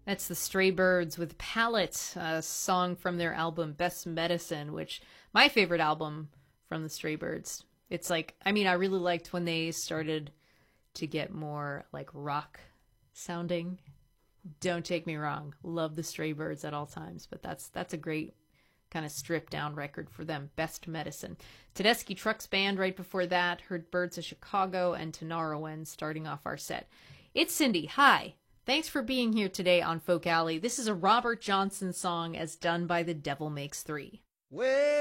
That's the Stray Birds with Palette, a song from their album Best Medicine, which my favorite album from the Stray Birds. It's like, I mean, I really liked when they started to get more like rock sounding. Don't take me wrong, love the Stray Birds at all times, but that's a great kind of stripped down record for them. Best Medicine. Tedeschi Trucks Band right before that. Heard Birds of Chicago and Tinariwen starting off our set. It's Cindy. Hi. Thanks for being here today on Folk Alley. This is a Robert Johnson song as done by the Devil Makes Three. Well,